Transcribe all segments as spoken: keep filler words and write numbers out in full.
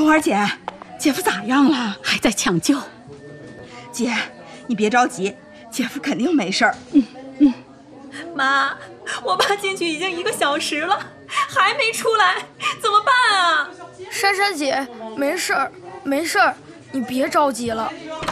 春花姐，姐夫咋样了？ 还在抢救。 姐，你别着急，姐夫肯定没事儿。 嗯嗯。 妈，我爸进去已经一个小时了，还没出来，怎么办啊？ 珊珊姐，没事儿，没事儿，你别着急了。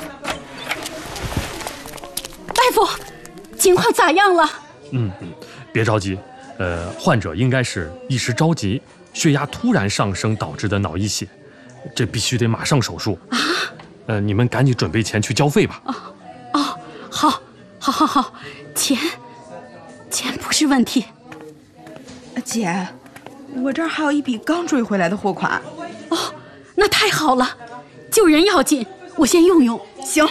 大夫，情况咋样了？ 嗯嗯，别着急，呃，患者应该是一时着急，血压突然上升导致的脑溢血，这必须得马上手术啊！呃，你们赶紧准备钱去交费吧。 哦哦，好，好，好，好，钱，钱不是问题。 姐，我这儿还有一笔刚追回来的货款。 哦，那太好了，救人要紧，我先用用。 行。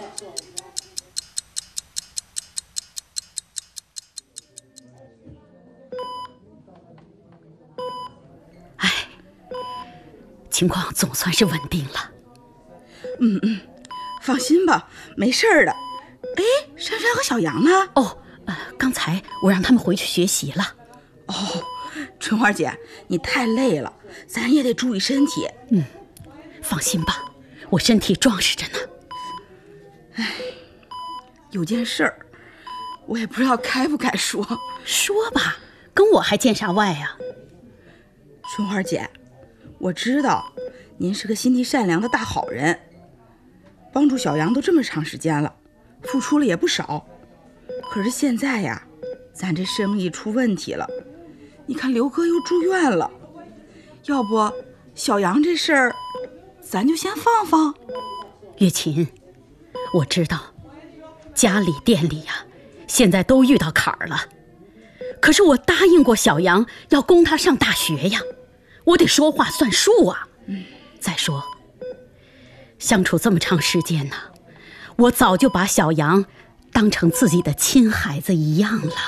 哎，情况总算是稳定了。 嗯嗯，放心吧，没事儿的。哎，珊珊和小杨呢？ 哦，呃，刚才我让他们回去学习了。 哦，春花姐，你太累了，咱也得注意身体。 嗯，放心吧，我身体壮实着呢。 哎，有件事儿，我也不知道该不该说。 说吧，跟我还见啥外呀？ 春花姐，我知道您是个心地善良的大好人，帮助小杨都这么长时间了，付出了也不少。可是现在呀，咱这生意出问题了，你看刘哥又住院了，要不小杨这事儿咱就先放放。 月琴，我知道家里店里呀现在都遇到坎儿了，可是我答应过小杨要供他上大学呀，我得说话算数啊。嗯，再说相处这么长时间呢，我早就把小杨当成自己的亲孩子一样了。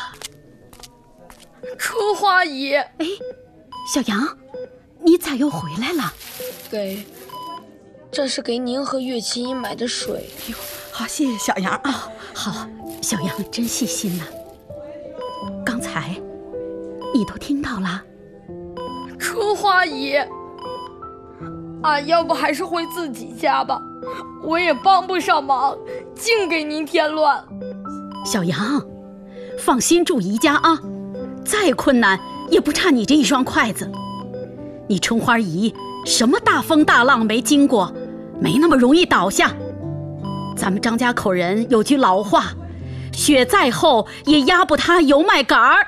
春花姨， 哎，小杨，你咋又回来了？ 给，这是给您和岳琴姨买的水。 哟，好，谢谢小杨啊。 哦，好，小杨真细心呐。刚才你都听到了？ 春花姨，俺要不还是回自己家吧，我也帮不上忙，净给您添乱。 小杨，放心住宜家啊，再困难也不差你这一双筷子。你春花姨什么大风大浪没经过，没那么容易倒下。咱们张家口人有句老话，雪再厚也压不塌油麦秆儿。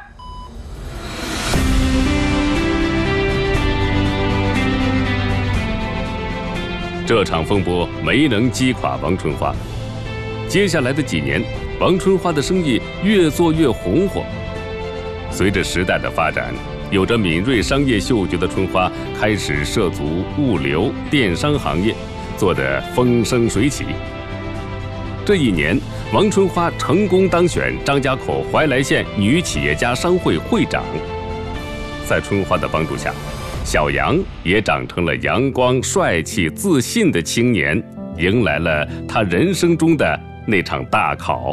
这场风波没能击垮王春花，接下来的几年，王春花的生意越做越红火。随着时代的发展，有着敏锐商业嗅觉的春花开始涉足物流、电商行业，做得风生水起。这一年，王春花成功当选张家口怀来县女企业家商会会长。在春花的帮助下，小杨也长成了阳光、帅气、自信的青年，迎来了他人生中的那场大考。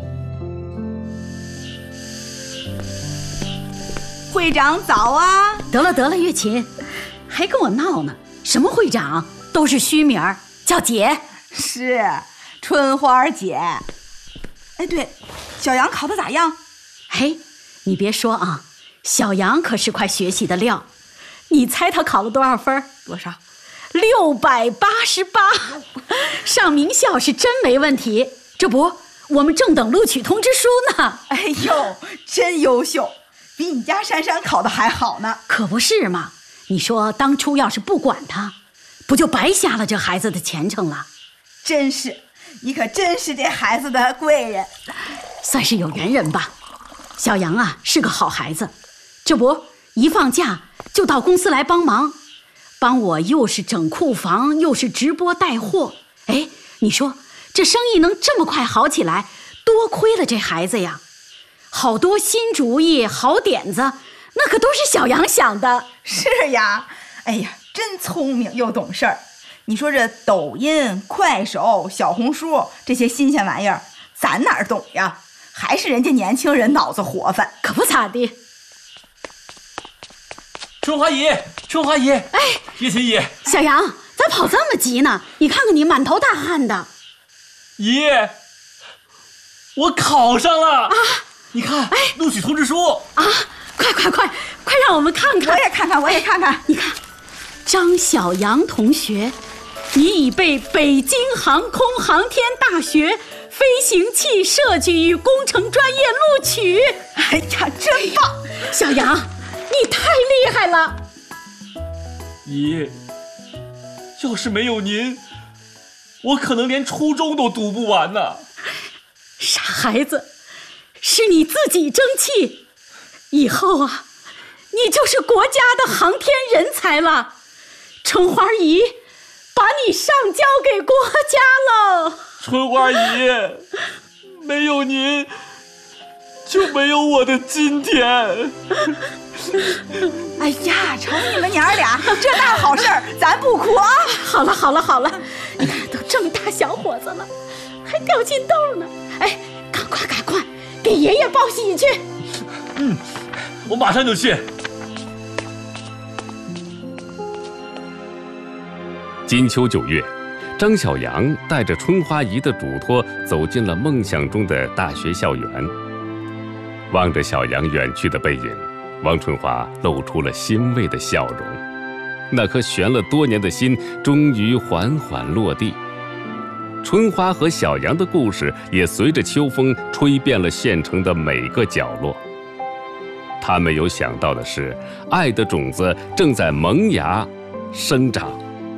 会长早啊！ 得了得了，月琴，还跟我闹呢？什么会长，都是虚名，叫姐。 是春花姐。哎，对，小杨考得咋样？ 嘿，你别说啊，小杨可是块学习的料。你猜他考了多少分？ 多少？ 六百八十八，上名校是真没问题。这不，我们正等录取通知书呢。 哎呦，真优秀，比你家珊珊考的还好呢。 可不是嘛？你说当初要是不管他，不就白瞎了这孩子的前程了？ 真是，你可真是这孩子的贵人， 算是有缘人吧。小杨啊，是个好孩子，这不一放假就到公司来帮忙，帮我又是整库房，又是直播带货。哎，你说这生意能这么快好起来，多亏了这孩子呀！好多新主意、好点子，那可都是小杨想的。 是呀，哎呀，真聪明又懂事儿。你说这抖音、快手、小红书这些新鲜玩意儿，咱哪儿懂呀？还是人家年轻人脑子活泛。 可不咋地。 春花姨，春花姨， 哎， 叶琴姨， 小杨，咋还跑这么急呢？你看看你满头大汗的。 姨，我考上了啊！你看，哎，录取通知书啊！快快快快让我们看看！ 我也看看，我也看看。 你看，张小阳同学，你已被北京航空航天大学飞行器设计与工程专业录取。 哎呀，真棒！ 小杨，你太厉害了。 姨，要是没有您，我可能连初中都读不完呢。 傻孩子，是你自己争气，以后啊，你就是国家的航天人才了。春花姨把你上交给国家了。 春花姨，没有您就没有我的今天。 哎呀，瞅你们娘俩这大好事儿，咱不哭啊！ 好了好了好了，你看都这么大小伙子了，还掉金豆呢。哎，赶快赶快给爷爷报喜去。 嗯，我马上就去。 金秋九月，张小阳带着春花姨的嘱托走进了梦想中的大学校园。望着小阳远去的背影，王春花露出了欣慰的笑容。那颗悬了多年的心终于缓缓落地。春花和小阳的故事也随着秋风吹遍了县城的每个角落。他没有想到的是，爱的种子正在萌芽生长。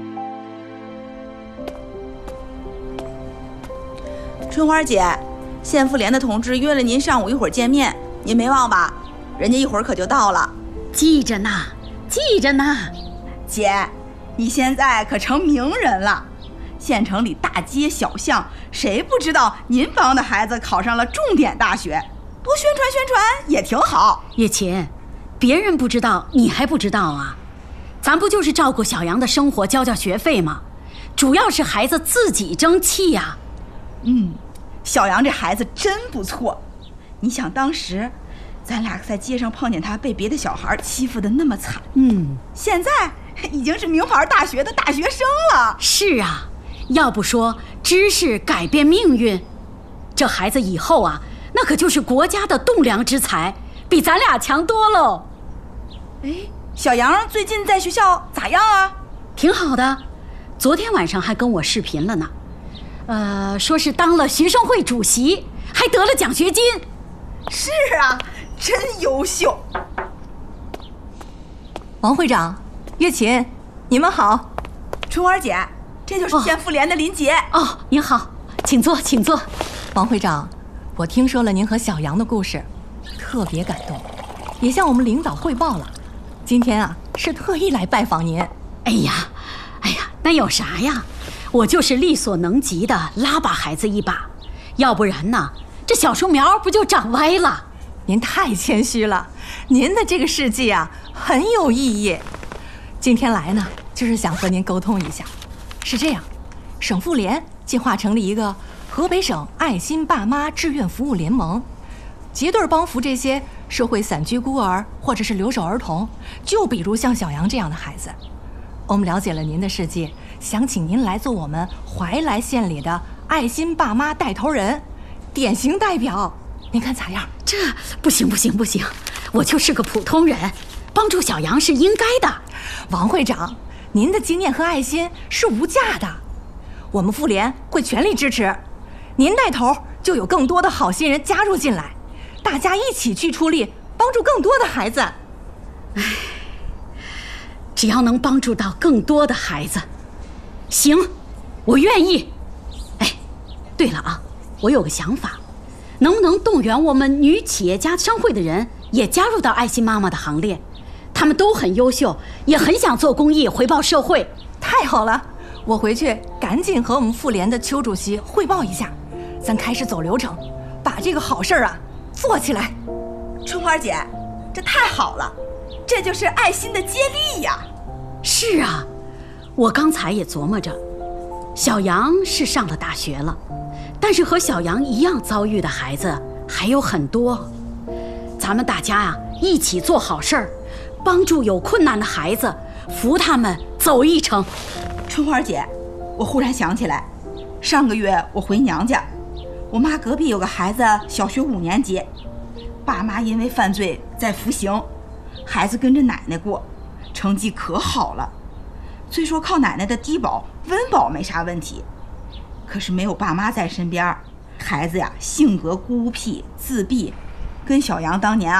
春花姐，县妇联的同志约了您上午一会儿见面，您没忘吧？人家一会儿可就到了。 记着呢，记着呢。 姐，你现在可成名人了，县城里大街小巷，谁不知道您帮的孩子考上了重点大学？多宣传宣传也挺好。 叶琴，别人不知道，你还不知道啊？咱不就是照顾小杨的生活，交交学费吗？主要是孩子自己争气呀。 嗯，小杨这孩子真不错。你想当时咱俩在街上碰见他被别的小孩欺负得那么惨， 嗯， 现在已经是名牌大学的大学生了。 是啊，要不说知识改变命运，这孩子以后啊，那可就是国家的栋梁之才，比咱俩强多喽。 哎，小杨最近在学校咋样啊？ 挺好的，昨天晚上还跟我视频了呢。呃，说是当了学生会主席，还得了奖学金。 是啊，真优秀。 王会长，月琴，你们好。 春花姐，这就是县妇联的林杰。 哦，哦，您好，请坐，请坐。 王会长，我听说了您和小杨的故事，特别感动，也向我们领导汇报了。今天啊，是特意来拜访您。 哎呀，哎呀，那有啥呀？我就是力所能及的拉把孩子一把，要不然呢，这小树苗不就长歪了？ 您太谦虚了，您的这个事迹啊很有意义。今天来呢，就是想和您沟通一下。是这样，省妇联计划成立一个河北省爱心爸妈志愿服务联盟，结对帮扶这些社会散居孤儿或者是留守儿童，就比如像小杨这样的孩子。我们了解了您的事迹，想请您来做我们怀来县里的爱心爸妈带头人，典型代表，您看咋样？ 这不行不行不行，我就是个普通人，帮助小杨是应该的。 王会长，您的经验和爱心是无价的，我们妇联会全力支持。您带头，就有更多的好心人加入进来，大家一起去出力，帮助更多的孩子。 唉，只要能帮助到更多的孩子，行，我愿意。哎，对了啊，我有个想法，能不能动员我们女企业家商会的人也加入到爱心妈妈的行列？他们都很优秀，也很想做公益，回报社会。 太好了，我回去赶紧和我们妇联的邱主席汇报一下，咱开始走流程，把这个好事啊做起来。 春花姐，这太好了，这就是爱心的接力呀。 是啊，我刚才也琢磨着，小杨是上了大学了，但是和小杨一样遭遇的孩子还有很多。咱们大家啊，一起做好事儿，帮助有困难的孩子，扶他们走一程。 春花姐，我忽然想起来，上个月我回娘家，我妈隔壁有个孩子小学五年级，爸妈因为犯罪在服刑，孩子跟着奶奶过，成绩可好了。虽说靠奶奶的低保温饱没啥问题，可是没有爸妈在身边，孩子呀性格孤僻自闭，跟小杨当年啊